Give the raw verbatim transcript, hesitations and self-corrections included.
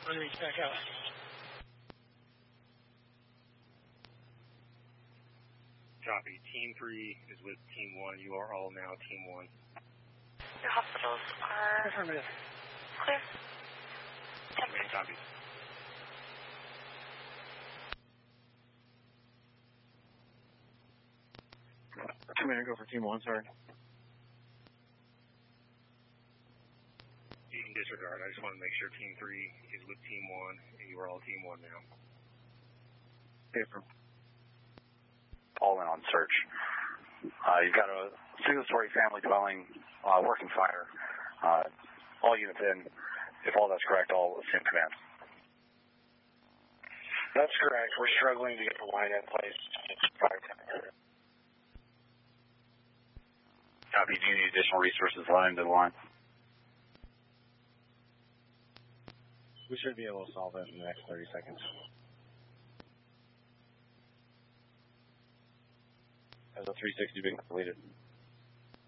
Let me back out. Copy. Team three is with Team one. You are all now Team one. Your hospitals are Affirmative. clear. Main copy. Commander, go for Team one, sorry. You can disregard. I just want to make sure Team three is with Team one, and you are all Team one now. Paper. All in on search. Uh, you've got a single-story family dwelling, uh, working fire. Uh, all units in. If all that's correct, all assume command. That's correct. We're struggling to get the line in place. Copy. Do you need additional resources line to the line? We should be able to solve it in the next thirty seconds. Has a three sixty been completed?